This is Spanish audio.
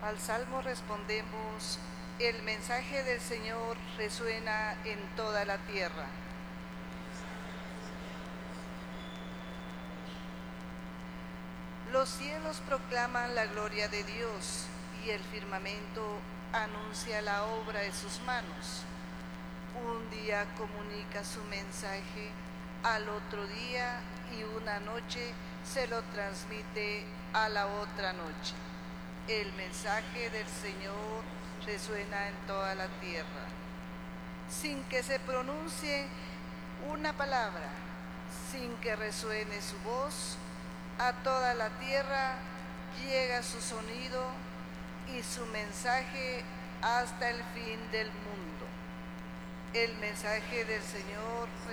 Al salmo respondemos: el mensaje del Señor resuena en toda la tierra. Los cielos proclaman la gloria de Dios y el firmamento anuncia la obra de sus manos. Un día comunica su mensaje al otro día y una noche se lo transmite a la otra noche. El mensaje del Señor resuena en toda la tierra. Sin que se pronuncie una palabra, sin que resuene su voz, a toda la tierra llega su sonido y su mensaje hasta el fin del mundo. El mensaje del Señor